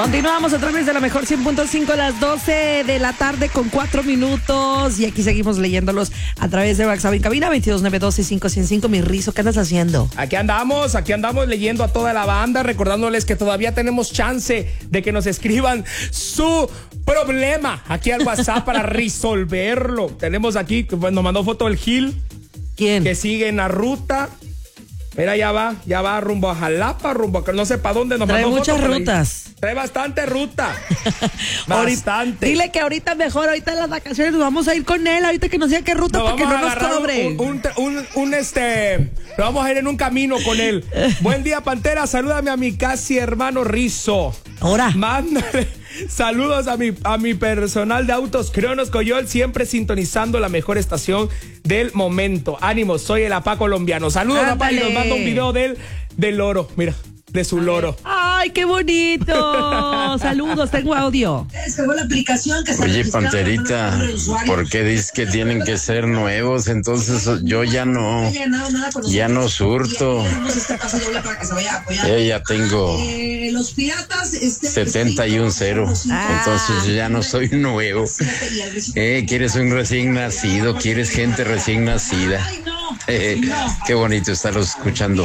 Continuamos a través de la mejor 100.5 a las 12 de la tarde con 4 minutos. Y aquí seguimos leyéndolos a través de WhatsApp en cabina 22912-5105. Mi Rizo, ¿qué andas haciendo? Aquí andamos leyendo a toda la banda, recordándoles que todavía tenemos chance de que nos escriban su problema aquí al WhatsApp para resolverlo. Tenemos aquí, pues, nos mandó foto el Gil. ¿Quién? Que sigue en la ruta. Mira, ya va rumbo a Jalapa, rumbo a no sé para dónde nos trae mandó muchas foto, rutas. Trae bastante ruta. Bastante. Dile que ahorita mejor, ahorita en las vacaciones nos vamos a ir con él, ahorita que nos diga qué ruta para que no nos cobre. Nos vamos a ir en un camino con él. Buen día, Pantera, salúdame a mi casi hermano Rizo. Ahora. Mándale saludos a mi personal de autos Cronos Coyol, siempre sintonizando la mejor estación del momento. Ánimo, soy el Apá colombiano. Saludos, papá, y nos manda un video del loro, mira, de su loro. ¡Ay, qué bonito! Saludos, tengo audio. Oye, Panterita, ¿por qué dices que tienen que ser nuevos? Entonces yo ya no surto. Yo ya tengo 71-0, entonces yo ya no soy nuevo. ¿Quieres un recién nacido? ¿Quieres gente recién nacida? Qué bonito estarlos escuchando.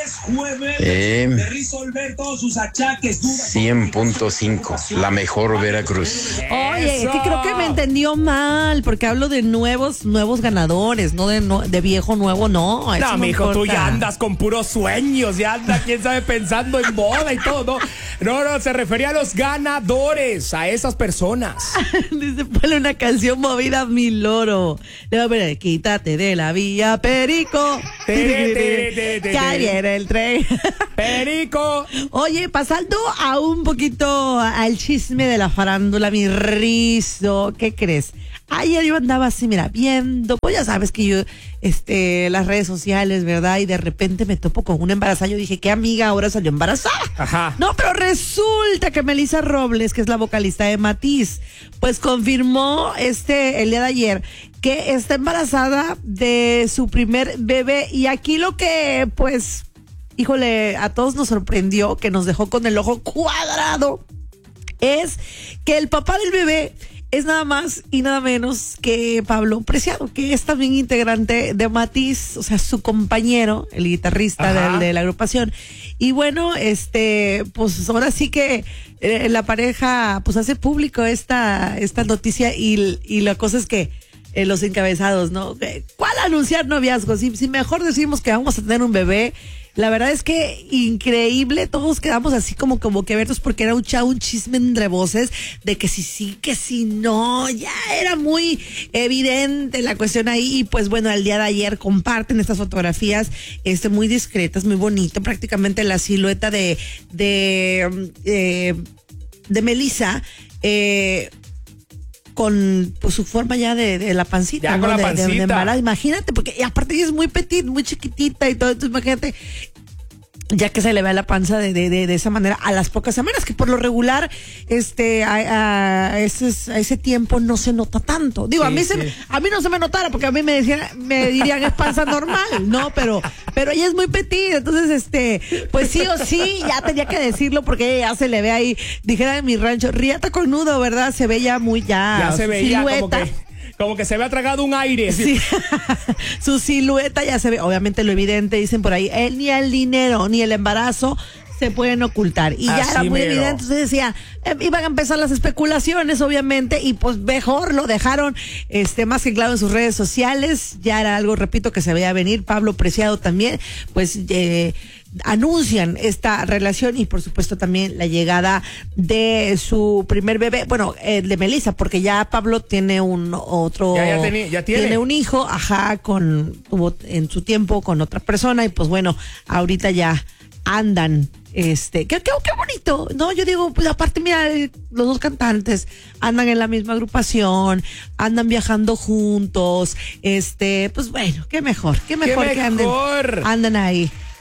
100.5, la mejor Veracruz. Oye, es que creo que me entendió mal, porque hablo de nuevos ganadores, no de viejo nuevo, no. No, mijo, tú ya andas con puros sueños, ya andas, quién sabe, pensando en boda y todo, ¿no? No, se refería a los ganadores, a esas personas. Dice, ponle una canción movida a mi loro. Le va a poner, quítate de la vía, Perico. Ya viene el tren. Perico. Oye, pasando a un poquito al chisme de la farándula, mi Rizo, ¿qué crees? Ayer yo andaba así, mira, viendo, pues ya sabes que yo, las redes sociales, ¿verdad? Y de repente me topo con una embarazada. Yo dije, ¿qué amiga ahora salió embarazada? Ajá. No, pero resulta que Melissa Robles, que es la vocalista de Matiz, pues confirmó el día de ayer que está embarazada de su primer bebé. Y aquí lo que, pues, híjole, a todos nos sorprendió, que nos dejó con el ojo cuadrado, es que el papá del bebé es nada más y nada menos que Pablo Preciado, que es también integrante de Matiz, o sea, su compañero, el guitarrista de la agrupación. Y bueno, pues ahora sí que la pareja pues hace público esta noticia y la cosa es que los encabezados, ¿no? ¿Cuál anunciar noviazgo? Si mejor decimos que vamos a tener un bebé. La verdad es que increíble, todos quedamos así como que abiertos, porque era un chisme entre voces de que sí, que si no, ya era muy evidente la cuestión ahí. Y pues bueno, el día de ayer comparten estas fotografías muy discretas, muy bonito, prácticamente la silueta de Melissa, con pues su forma ya de la pancita, ya, ¿no? con la pancita. De embarazo, imagínate, porque aparte ella es muy petit, muy chiquitita y todo, entonces imagínate, ya que se le ve la panza de esa manera a las pocas semanas, que por lo regular a ese tiempo no se nota tanto. Digo, sí, a mí no se me notara, porque a mí me dirían es panza normal, no, pero ella es muy petit, entonces pues sí o sí ya tenía que decirlo, porque ella ya se le ve ahí, dijera en mi rancho, riata con nudo, ¿verdad? Se ve ya muy ya se veía silueta. Como que se había tragado un aire. Sí. Su silueta ya se ve, obviamente lo evidente, dicen por ahí, ni el dinero ni el embarazo se pueden ocultar. Y ya era muy evidente, entonces decía, iban a empezar las especulaciones, obviamente, y pues mejor lo dejaron más que claro en sus redes sociales. Ya era algo, repito, que se veía venir. Pablo Preciado también, pues anuncian esta relación y por supuesto también la llegada de su primer bebé, bueno, de Melissa, porque ya Pablo tiene ya tiene un hijo, tuvo en su tiempo con otra persona y pues bueno, ahorita ya andan, qué bonito, ¿no? Yo digo, pues aparte, mira, los dos cantantes andan en la misma agrupación, andan viajando juntos, pues bueno, qué mejor que andan ahí.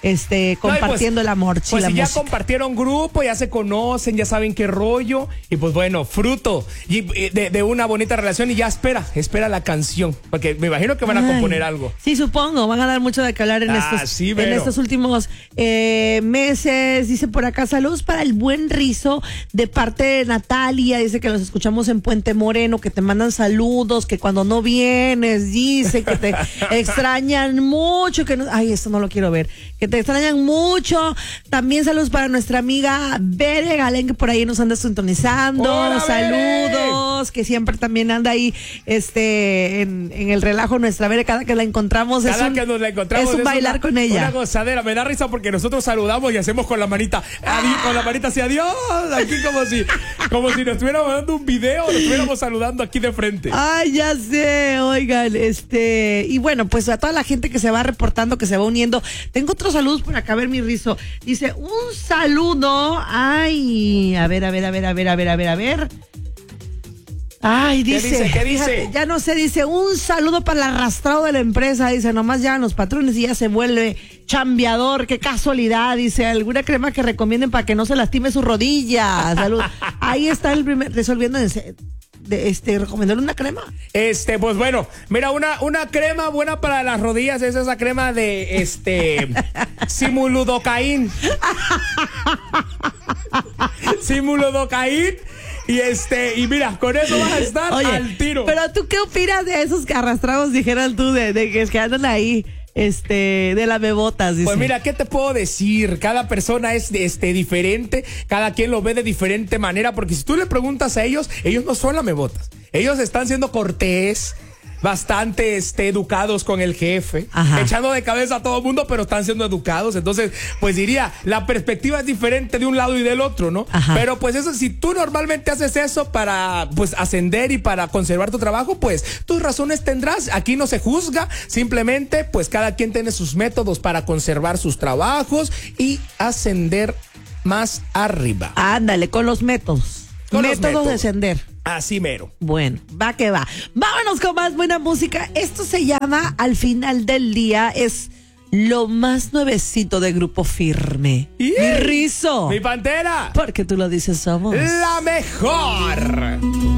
compartiendo el amor. Pues si ya compartieron grupo, ya se conocen, ya saben qué rollo, y pues bueno, fruto de una bonita relación, y ya espera la canción, porque me imagino que van a componer algo. Sí, supongo, van a dar mucho de qué hablar en estos últimos meses. Dice por acá, saludos para el buen Rizo de parte de Natalia, dice que los escuchamos en Puente Moreno, que te mandan saludos, que cuando no vienes, dice que te extrañan mucho, que no, ay, esto no lo quiero ver, que te extrañan mucho. También saludos para nuestra amiga Bere Galén, que por ahí nos anda sintonizando. ¡Hola, saludos, Bere! Que siempre también anda ahí en el relajo. Nuestra Bere, cada que la encontramos, que nos la encontramos es un bailar con ella. Una gozadera, me da risa porque nosotros saludamos y hacemos con la manita, con la manita así, adiós, aquí como si nos estuviéramos dando un video, nos estuviéramos saludando aquí de frente. Ay, ya sé, oigan, y bueno, pues a toda la gente que se va reportando, que se va uniendo. Tengo otros saludos por acá, a ver mi Rizo. Dice, un saludo. Ay, a ver. Ay, dice. ¿Qué dice? Fíjate, ya no sé, dice, un saludo para el arrastrado de la empresa. Dice, nomás llegan los patrones y ya se vuelve chambeador. Qué casualidad. Dice, alguna crema que recomienden para que no se lastime su rodilla. Salud. Ahí está el primer, resolviendo recomendarle una crema. Pues bueno, mira, una crema buena para las rodillas es esa crema de Simulodocaín. Simulodocaín. Y mira, con eso vas a estar al tiro. Pero tú, ¿qué opinas de esos arrastrados, dijeran tú, de que andan ahí? De las bebotas, dice. Pues mira, ¿qué te puedo decir? Cada persona es diferente, cada quien lo ve de diferente manera, porque si tú le preguntas a ellos no son lamebotas. Ellos están siendo cortés, bastante educados con el jefe, echando de cabeza a todo el mundo, pero están siendo educados. Entonces, pues diría, la perspectiva es diferente de un lado y del otro, ¿no? Ajá. Pero pues eso, si tú normalmente haces eso para pues ascender y para conservar tu trabajo, pues tus razones tendrás. Aquí no se juzga, simplemente pues cada quien tiene sus métodos para conservar sus trabajos y ascender más arriba. Ándale, con los métodos. Métodos de ascender. Así mero. Bueno, va que va. Vámonos con más buena música. Esto se llama Al Final del Día. Es lo más nuevecito de Grupo Firme. Yeah. Mi Rizo. Mi Pantera. Porque tú lo dices, somos la mejor.